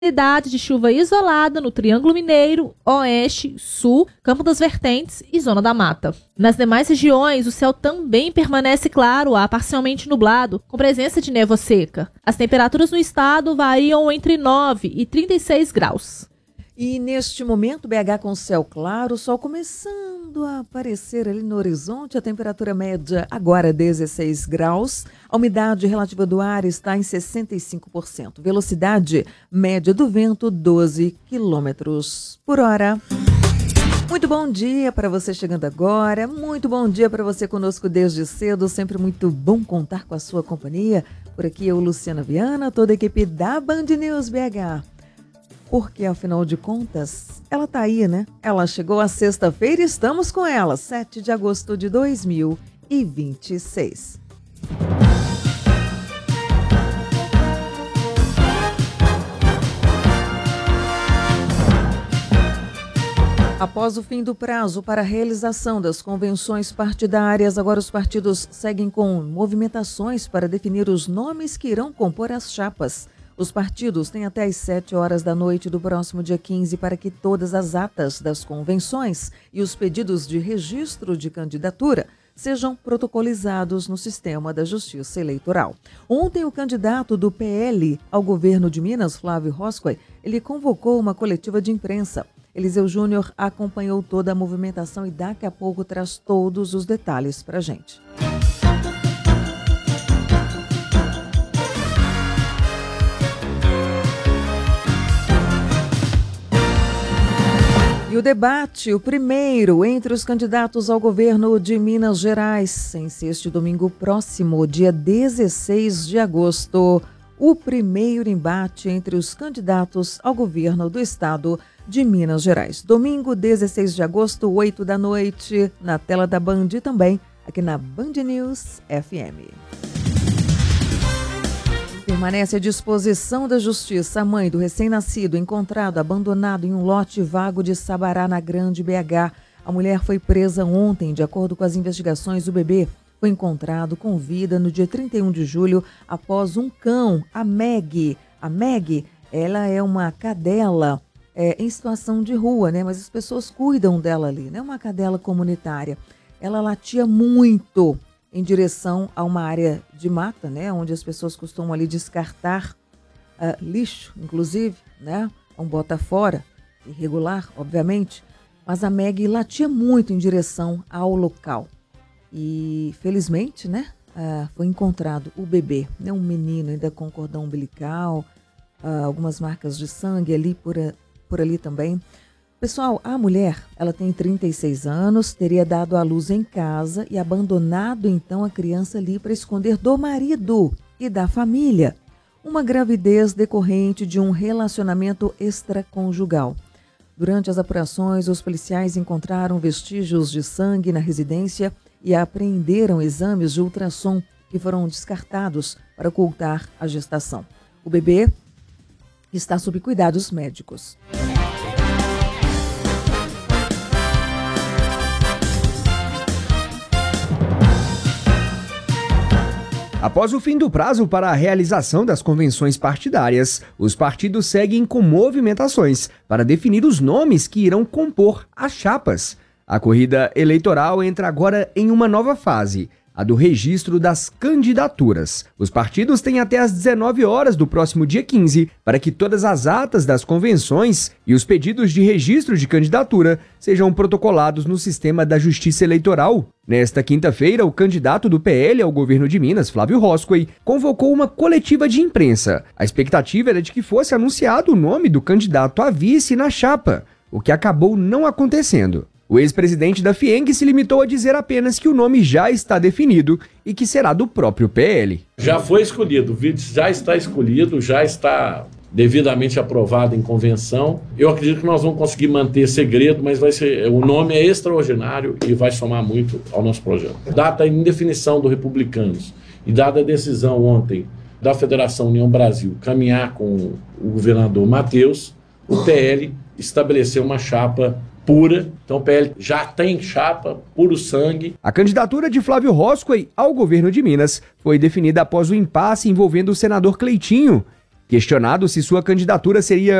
possibilidade de chuva isolada no Triângulo Mineiro, Oeste, Sul, Campo das Vertentes e Zona da Mata. Nas demais regiões, o céu também permanece claro a parcialmente nublado, com presença de névoa seca. As temperaturas no estado variam entre 9 e 36 graus. E neste momento, BH com céu claro, sol começando a aparecer ali no horizonte, a temperatura média agora 16 graus, a umidade relativa do ar está em 65%, velocidade média do vento 12 quilômetros por hora. Muito bom dia para você chegando agora, muito bom dia para você conosco desde cedo, sempre muito bom contar com a sua companhia. Por aqui eu, Luciana Viana, toda a equipe da Band News BH. Porque, afinal de contas, ela tá aí, né? Ela chegou à sexta-feira e estamos com ela, 7 de agosto de 2026. Após o fim do prazo para a realização das convenções partidárias, agora os partidos seguem com movimentações para definir os nomes que irão compor as chapas. Os partidos têm até às 7 horas da noite do próximo dia 15 para que todas as atas das convenções e os pedidos de registro de candidatura sejam protocolizados no sistema da Justiça Eleitoral. Ontem, o candidato do PL ao governo de Minas, Flávio Roscoe, ele convocou uma coletiva de imprensa. Eliseu Júnior acompanhou toda a movimentação e daqui a pouco traz todos os detalhes para a gente. E o debate, o primeiro entre os candidatos ao governo de Minas Gerais, em este domingo próximo, dia 16 de agosto. O primeiro embate entre os candidatos ao governo do estado de Minas Gerais. Domingo, 16 de agosto, 8 da noite, na tela da Band e também aqui na Band News FM. Permanece à disposição da Justiça a mãe do recém-nascido encontrado abandonado em um lote vago de Sabará, na Grande BH. A mulher foi presa ontem. De acordo com as investigações, o bebê foi encontrado com vida no dia 31 de julho após um cão, a Meg. A Meg, ela é uma cadela em situação de rua, né? Mas as pessoas cuidam dela ali, né? Uma cadela comunitária. Ela latia muito em direção a uma área de mata, né, onde as pessoas costumam ali descartar lixo, inclusive, né, um bota fora, irregular, obviamente, mas a Meg latia muito em direção ao local. E, felizmente, né, foi encontrado o bebê, né, um menino ainda com cordão umbilical, algumas marcas de sangue ali por ali também. Pessoal, a mulher, ela tem 36 anos, teria dado à luz em casa e abandonado então a criança ali para esconder do marido e da família. Uma gravidez decorrente de um relacionamento extraconjugal. Durante as apurações, os policiais encontraram vestígios de sangue na residência e apreenderam exames de ultrassom que foram descartados para ocultar a gestação. O bebê está sob cuidados médicos. Após o fim do prazo para a realização das convenções partidárias, os partidos seguem com movimentações para definir os nomes que irão compor as chapas. A corrida eleitoral entra agora em uma nova fase, a do registro das candidaturas. Os partidos têm até às 19 horas do próximo dia 15 para que todas as atas das convenções e os pedidos de registro de candidatura sejam protocolados no sistema da Justiça Eleitoral. Nesta quinta-feira, o candidato do PL ao governo de Minas, Flávio Roscoe, convocou uma coletiva de imprensa. A expectativa era de que fosse anunciado o nome do candidato a vice na chapa, o que acabou não acontecendo. O ex-presidente da FIENG se limitou a dizer apenas que o nome já está definido e que será do próprio PL. Já foi escolhido, o vídeo já está escolhido, já está devidamente aprovado em convenção. Eu acredito que nós vamos conseguir manter segredo, mas o nome é extraordinário e vai somar muito ao nosso projeto. Data em indefinição do Republicanos e dada a decisão ontem da Federação União Brasil caminhar com o governador Matheus, o PL estabeleceu uma chapa pura, então o PL já tem chapa, puro sangue. A candidatura de Flávio Roscoe ao governo de Minas foi definida após o impasse envolvendo o senador Cleitinho. Questionado se sua candidatura seria